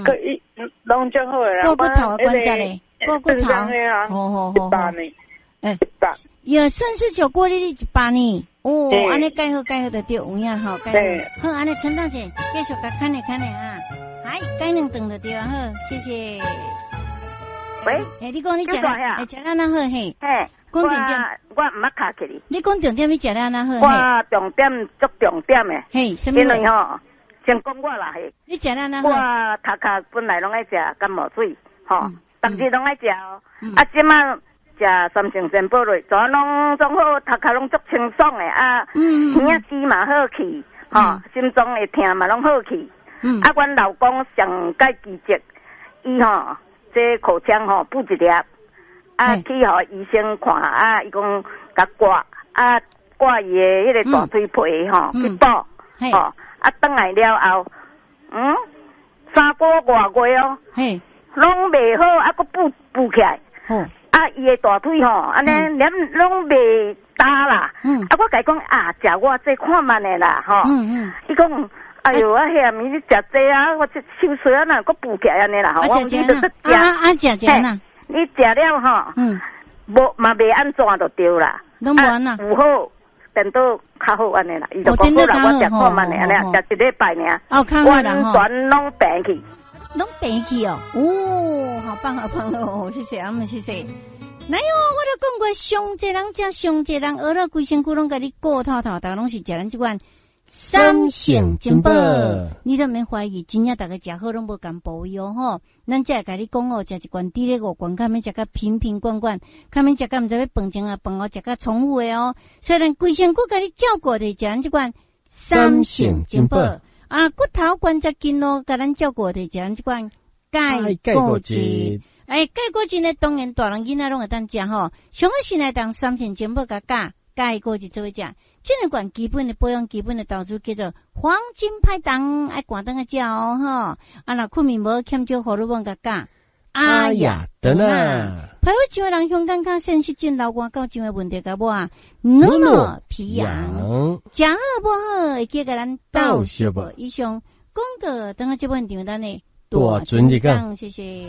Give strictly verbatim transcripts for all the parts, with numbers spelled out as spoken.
嗯，个一拢真好诶啦， 个个头关节嘞，个个头，好好好， 八呢， 诶，八，有甚至就过你一百呢，哦，安尼改好改好就对有影吼，改好，好安尼陈大姐继续甲看咧看咧啊，哎，改两顿就对啊，好，谢谢。 喂， 诶，你讲你食啦，诶，食啦哪好嘿？ 嘿， 讲重点， 我唔捌卡起你。 你讲重点，你食啦哪好？ 我重点足重点诶。 嘿，什么？ 因为吼，先讲我啦嘿。 你食啦哪好？ 我头壳本来拢爱食感冒水，吼，当时拢爱食哦。啊，即马食三成仙宝类，全拢总好，头壳拢足清爽诶啊。嗯嗯。耳仔齿嘛好去，吼，心脏会疼嘛拢好去。嗯。啊，阮老公上介奇迹，伊吼。这口腔吼补一粒，啊去互医生看，啊伊讲甲刮，啊刮伊的迄个大腿皮吼去补，吼啊转来了后，嗯，三个外月哦，嘿，拢未好，啊佫补补起来，啊伊的大腿吼安尼连拢未大啦，啊我甲伊讲啊，食我这看慢的啦，吼，伊讲。哎呦，啊遐咪你食济啊，我这手水啊，那佫补起来安尼啦，吼，我你著食。 啊啊，食食啦。 你食了吼，嗯，无嘛袂安怎就对啦。 拢无安啦。 有好，变到较好安尼啦。伊就讲好啦，我食看慢的安尼，食一礼拜尔。 哦，较好啦吼。 完全拢病去。 拢病去哦，哦，好棒好棒哦，谢谢阿妹，谢谢。哪有我都讲过，上济人食上济人，饿了规身躯拢甲你顾透透，逐拢是食咱即款。三性金宝，你都免怀疑，真正大家食好拢无共保佑吼。咱才会甲你讲哦，食一罐猪肉五罐，较免食甲瓶瓶罐罐，较免食甲毋知要饭前啊饭后食甲重复的哦。虽然规身躯甲你照顾的，食咱即罐三性金宝啊，骨头关节筋咯，甲咱照顾的，食咱即罐钙果质。哎，钙果质呢，当然大人囡仔拢会当食吼。上个是来当三性金宝甲钙钙果质做伙食。这两罐基本的保养、基本的投资叫做黄金拍档，爱关灯个食哦吼。啊，若困眠无欠少荷尔蒙个钾。哎呀，等啊！排位上的人香港较肾失禁、老寒高症的问题个无啊？诺诺皮痒，食好无好会记个咱倒数无？以上广告等下这本场单呢，多尊一讲，谢谢。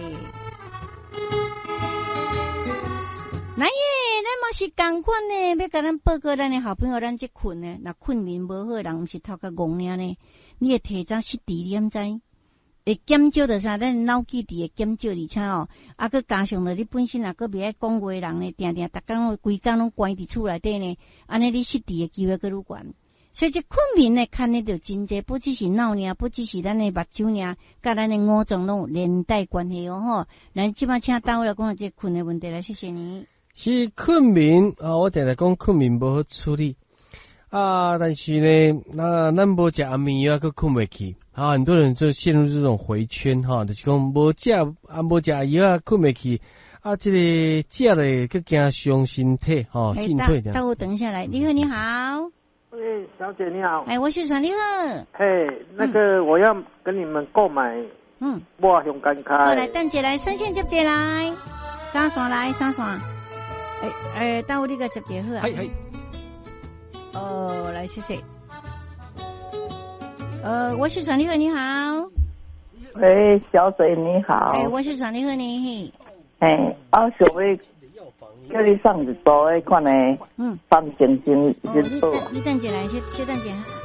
来耶，咱嘛是同款呢，要甲咱报告咱的好朋友，咱这困呢，若困眠无好，人毋是头壳戆尔呢，你会提早失智，你毋知？会减少着啥？咱脑记忆会减少，而且哦，啊，佮加上着你本身啊，佮袂爱讲话人呢，定定逐工规工拢关伫厝内底呢，安尼你失智的机会佮愈悬。所以这困眠呢，看呢着真济，不只是脑尔，不只是咱的目睭尔，甲咱的五脏拢有连带关系哦吼。咱即摆请单位来讲这困的问题来，谢谢你。 是困眠啊，我定定讲困眠无好处理啊，但是呢，那咱无食安眠药，佮困袂去啊，很多人就陷入这种回圈哈，就是讲无食啊，无食药啊，困袂去啊，这个食咧佮惊伤身体哈，进退的。 待我等一下来，你好，你好。 喂，小姐你好。 哎，我是爽，你好。 嘿，那个、嗯、我要跟你们购买，嗯，我香港开。 好，来，等姐来，三线接姐来，三线来，三线。哎哎，等我呢個接接好啊。係係。哦，來謝謝。呃，我是爽你好，你好。 喂，小水你好。 哎，我是爽你好你。 哎，我想要叫你送一包迄款的，嗯，三星星一包。 你等一下來，先先等一下。